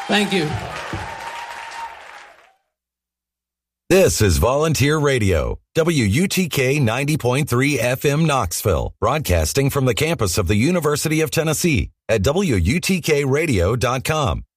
Thank you. This is Volunteer Radio, WUTK 90.3 FM Knoxville, broadcasting from the campus of the University of Tennessee at WUTKradio.com.